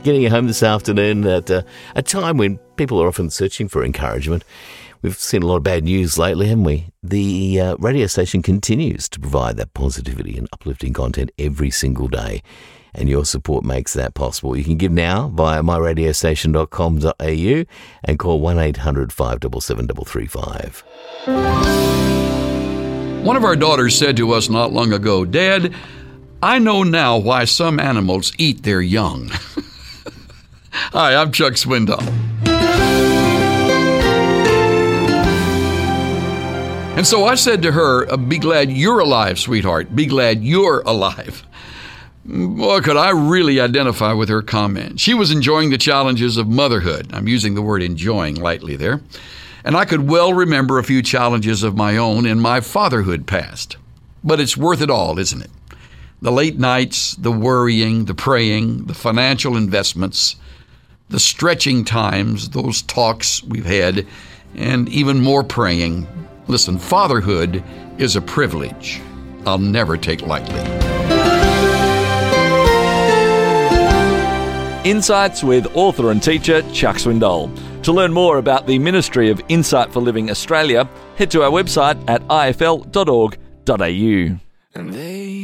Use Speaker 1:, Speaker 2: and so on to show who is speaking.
Speaker 1: getting you home this afternoon at a time when people are often searching for encouragement. We've seen a lot of bad news lately, haven't we? The radio station continues to provide that positivity and uplifting content every single day, and your support makes that possible. You can give now via myradiostation.com.au and call 1800 577 335.
Speaker 2: One of our daughters said to us not long ago, "Dad, I know now why some animals eat their young." Hi, I'm Chuck Swindoll. And so I said to her, "Be glad you're alive, sweetheart. Be glad you're alive." Boy, could I really identify with her comment. She was enjoying the challenges of motherhood. I'm using the word enjoying lightly there. And I could well remember a few challenges of my own in my fatherhood past. But it's worth it all, isn't it? The late nights, the worrying, the praying, the financial investments, the stretching times, those talks we've had, and even more praying. Listen, fatherhood is a privilege I'll never take lightly.
Speaker 3: Insights with author and teacher Chuck Swindoll. To learn more about the Ministry of Insight for Living Australia, head to our website at ifl.org.au.